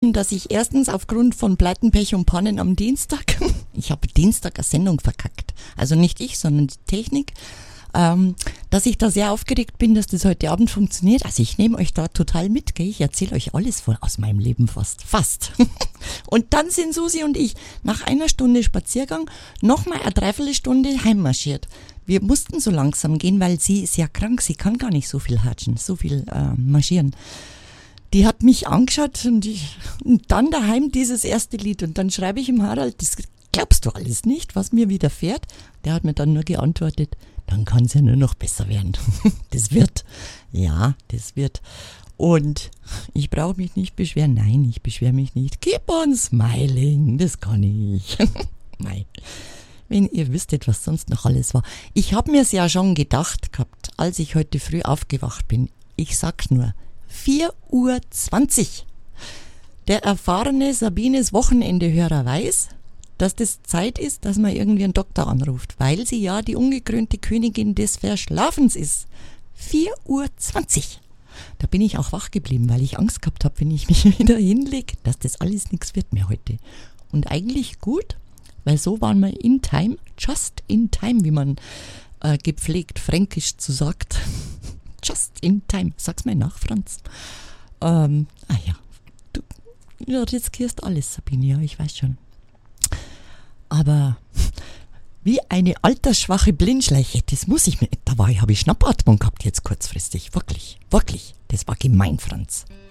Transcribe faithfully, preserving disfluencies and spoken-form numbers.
zugeben, dass ich erstens aufgrund von Pleiten, Pech und Pannen am Dienstag, ich habe Dienstag eine Sendung verkackt, also nicht ich, sondern die Technik, ähm, dass ich da sehr aufgeregt bin, dass das heute Abend funktioniert. Also ich nehme euch da total mit, gell? Ich erzähle euch alles voll aus meinem Leben fast, fast. Und dann sind Susi und ich nach einer Stunde Spaziergang nochmal eine Dreiviertelstunde heimmarschiert. Wir mussten so langsam gehen, weil sie ist ja krank, sie kann gar nicht so viel hatschen, so viel äh, marschieren. Die hat mich angeschaut und, ich, und dann daheim dieses erste Lied und dann schreibe ich ihm Harald, das glaubst du alles nicht, was mir widerfährt? Der hat mir dann nur geantwortet, dann kann es ja nur noch besser werden. Das wird, ja, das wird. Und ich brauche mich nicht beschweren, nein, ich beschwere mich nicht. Keep on smiling, das kann ich. Nein. Wenn ihr wüsstet, was sonst noch alles war. Ich habe mir es ja schon gedacht gehabt, als ich heute früh aufgewacht bin. Ich sag's nur, vier Uhr zwanzig. Der erfahrene Sabines Wochenendehörer weiß, dass das Zeit ist, dass man irgendwie einen Doktor anruft, weil sie ja die ungekrönte Königin des Verschlafens ist. vier Uhr zwanzig. Da bin ich auch wach geblieben, weil ich Angst gehabt habe, wenn ich mich wieder hinlege, dass das alles nichts wird mehr heute. Und eigentlich gut, weil so waren wir in time, just in time, wie man äh, gepflegt fränkisch zu sagt. Just in time. Sag's mal nach, Franz. Ähm, ah ja, du, du riskierst alles, Sabine, ja, ich weiß schon. Aber wie eine altersschwache Blindschleiche, das muss ich mir, da war ich, habe ich Schnappatmung gehabt jetzt kurzfristig, wirklich, wirklich, das war gemein, Franz.